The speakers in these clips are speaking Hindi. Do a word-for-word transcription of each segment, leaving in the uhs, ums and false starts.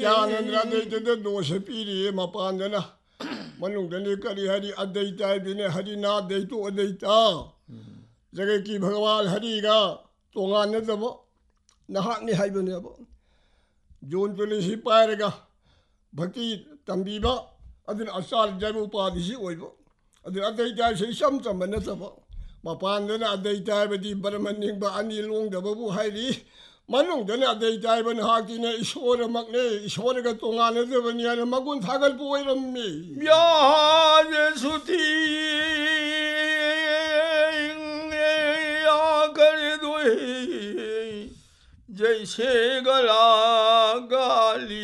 यानंद्रा दैते दोष पीरी मपानदना मनुंगदने करी हरि अद्वैत बिने हरि ना दैतो अद्वैता जगह की भगवान हरि का तोंगान नदब नहाकनि हाइबनेब जोन तुलसी पायरगा भक्ति तंबीबा अदन अचार जैव उपाधिसी ओइब अदन अद्वैत से सम चम नतब मपानदना अद्वैत बदि बरमनिंग अनि लोंगदबबु हाइरि मनुंगदना अद्वैत नहाकिने ईश्वरमकने ईश्वरगा तोंगानदबनि हाइना मगुन थागलपु ओइरम्मि व्याज सुती आकर दुई जैसे गला गाली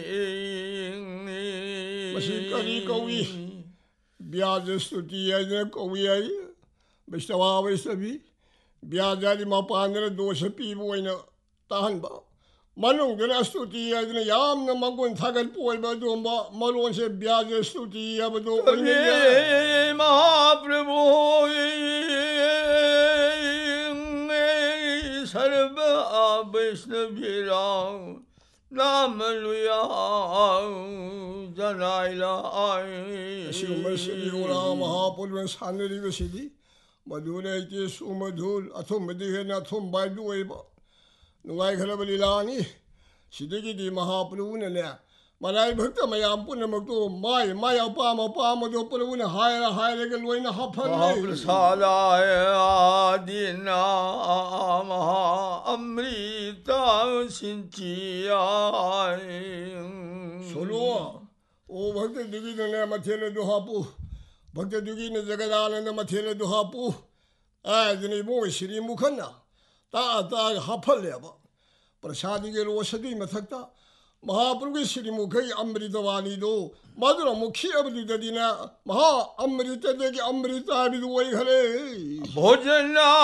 मसी करी कौई ब्याज स्तुति है कौई है वैष्णवा वैष्णवी ब्याजादि मपानदना दोष पीबु ओइना ताहनबा मनुंगदना स्तुति है यामना मगुन थागलपु ओइबा दुंबा मलोन से ब्याज स्तुति हबदो ओइने महाप्रभु सर्व वैष्णवीरा नाम लुया जनाइला श्री महापुरुष सानरिबसिदि मधुरैते सुमधुर अथुमदि हेन अथुम बाइदु ओइबा नुगाइखरब लीलानी सिदगिदि महाप्रभुनने मनाई भक्त मयाम पुनमक्तो माय माय अपाम अपाम दो प्रभुन हायरा हायरगे लोइना हफले महाप्रसादाय आदिना महा अमृता सिंचियाय सोलो ओ भक्त दुगिने मथेले दुहापु भक्त दुगिने जगदानंद मथेले दुहापु आजनी मो श्री मुखना ता ता हफलेब प्रसादी के रोशदी मथक्ता महाप्रभु श्रीमुख अमृतवाणी दो मधुर मुखी अबदुदीना महा अमृत दे अमृत अबिदु ओइ घरे भोजना